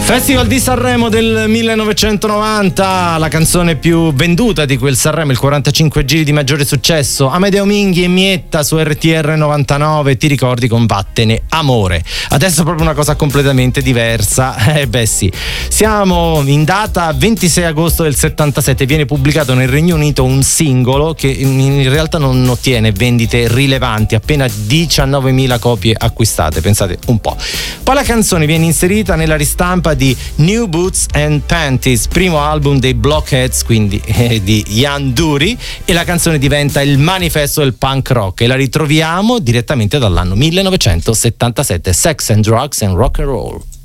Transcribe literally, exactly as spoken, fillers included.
Festival di Sanremo del millenovecentonovanta, la canzone più venduta di quel Sanremo, il quarantacinque giri di maggiore successo, Amedeo Minghi e Mietta su R T R novantanove, ti ricordi con Vattene Amore. Adesso proprio una cosa completamente diversa, eh beh sì, siamo in data ventisei agosto del settantasette, viene pubblicato nel Regno Unito un singolo che in realtà non ottiene vendite rilevanti, appena diciannovemila copie acquistate, pensate un po'. Poi la canzone viene inserita nella ristampa di New Boots and Panties, primo album dei Blockheads, quindi eh, di Ian Dury, e la canzone diventa il manifesto del punk rock e la ritroviamo direttamente dall'anno millenovecentosettantasette, Sex and Drugs and Rock and Roll.